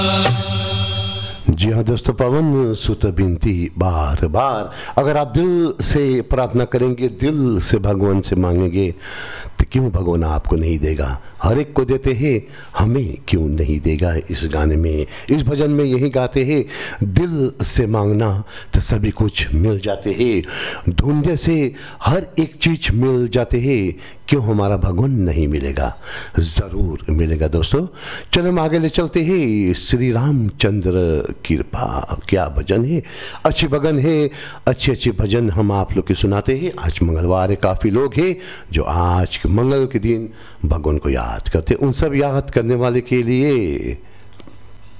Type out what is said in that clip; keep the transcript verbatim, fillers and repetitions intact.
जी हाँ दोस्तों, पवन सुत बिनती बार बार, अगर आप दिल से प्रार्थना करेंगे, दिल से भगवान से मांगेंगे, तो क्यों भगवान आपको नहीं देगा? हर एक को देते हैं, हमें क्यों नहीं देगा? इस गाने में, इस भजन में यही गाते हैं, दिल से मांगना तो सभी कुछ मिल जाते हैं, ढूंढने से हर एक चीज मिल जाते हैं, क्यों हमारा भगवान नहीं मिलेगा? ज़रूर मिलेगा दोस्तों। चलो हम आगे ले चलते हैं। श्री रामचंद्र कृपा, क्या भजन है, अच्छे भजन है, अच्छे अच्छे भजन हम आप लोग के सुनाते हैं। आज मंगलवार है, काफ़ी लोग हैं जो आज मंगल के दिन भगवान को याद करते हैं। उन सब याद करने वाले के लिए